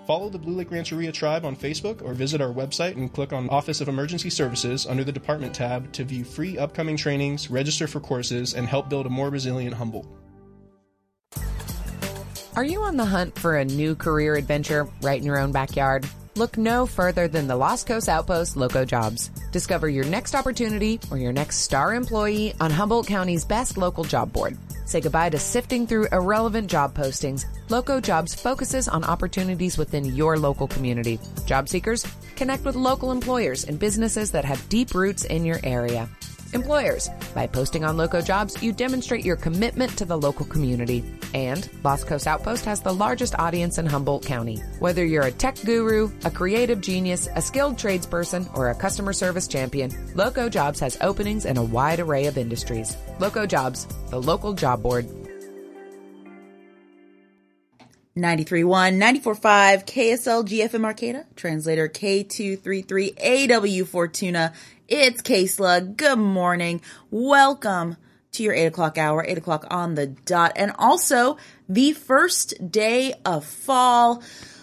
Follow the Blue Lake Rancheria Tribe on Facebook or visit our website and click on Office of Emergency Services under the Department tab to view free upcoming trainings, register for courses, and help build a more resilient Humboldt. Are you on the hunt for a new career adventure right in your own backyard? Look no further than the Lost Coast Outpost Loco Jobs. Discover your next opportunity or your next star employee on Humboldt County's best local job board. Say goodbye to sifting through irrelevant job postings. Loco Jobs focuses on opportunities within your local community. Job seekers, connect with local employers and businesses that have deep roots in your area. Employers, by posting on Loco Jobs, you demonstrate your commitment to the local community. And Lost Coast Outpost has the largest audience in Humboldt County. Whether you're a tech guru, a creative genius, a skilled tradesperson, or a customer service champion, Loco Jobs has openings in a wide array of industries. Loco Jobs, the local job board. 93.1, 94.5, KSL GFM Arcata, translator K233 AW Fortuna. It's K-Slug. Good morning. Welcome to your 8 o'clock hour, 8 o'clock on the dot, and also the first day of fall.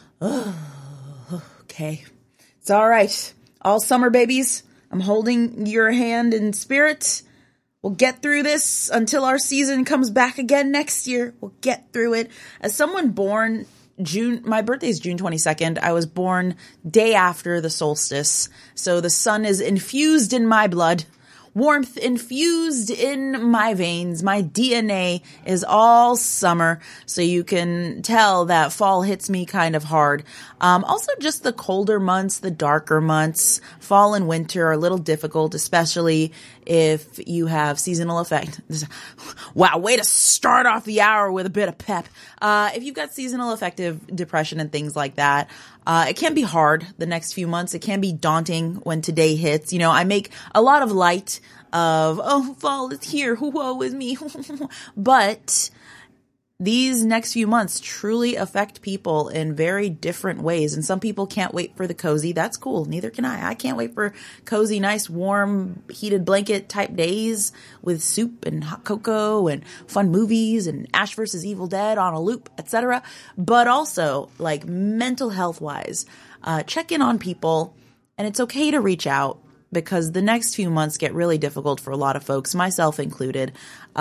Oh, okay. It's all right. All summer babies, I'm holding your hand in spirit. We'll get through this until our season comes back again next year. We'll get through it. As someone born my birthday is June 22nd. I was born day after the solstice. So the sun is infused in my blood. Warmth infused in my veins. My DNA is all summer. So you can tell that fall hits me kind of hard. Also just the colder months, the darker months, fall and winter are a little difficult, especially if you have seasonal effect. Wow, way to start off the hour with a bit of pep. If you've got seasonal affective depression and things like that, it can be hard the next few months. It can be daunting when today hits. You know, I make a lot of light of, oh, fall is here. Woe is me. But these next few months truly affect people in very different ways. And some people can't wait for the cozy. That's cool. Neither can I. I can't wait for cozy, nice, warm, heated blanket type days with soup and hot cocoa and fun movies and Ash vs. Evil Dead on a loop, etc. But also, like, mental health wise, check in on people. And it's okay to reach out because the next few months get really difficult for a lot of folks, myself included.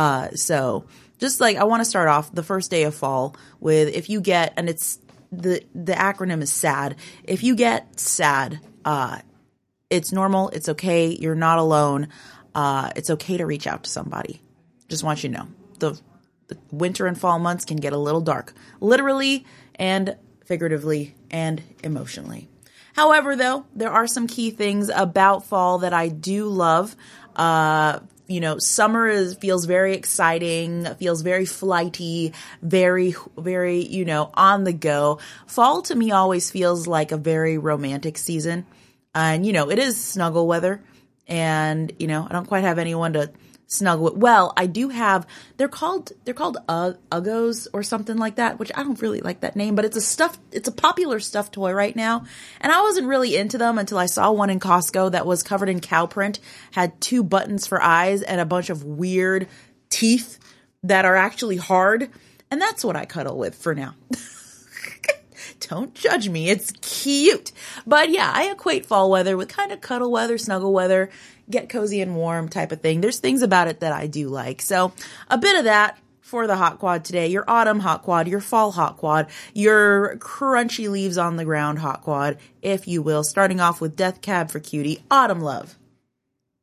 So just like, I want to start off the first day of fall with, if you get, and it's, the acronym is SAD. If you get sad, it's normal. It's okay. You're not alone. It's okay to reach out to somebody. Just want you to know. The winter and fall months can get a little dark, literally and figuratively and emotionally. However, though, there are some key things about fall that I do love. You know, summer feels very exciting, feels very flighty, very, very, you know, on the go. Fall to me always feels like a very romantic season. And, you know, it is snuggle weather. And, you know, I don't quite have anyone to snuggle with. Well, I do have, they're called Uggos or something like that, which I don't really like that name, but it's a popular stuffed toy right now. And I wasn't really into them until I saw one in Costco that was covered in cow print, had 2 buttons for eyes and a bunch of weird teeth that are actually hard. And that's what I cuddle with for now. Don't judge me. It's cute. But yeah, I equate fall weather with kind of cuddle weather, snuggle weather, get cozy and warm type of thing. There's things about it that I do like. So a bit of that for the hot quad today. Your autumn hot quad, your fall hot quad, your crunchy leaves on the ground hot quad, if you will. Starting off with Death Cab for Cutie, Autumn Love.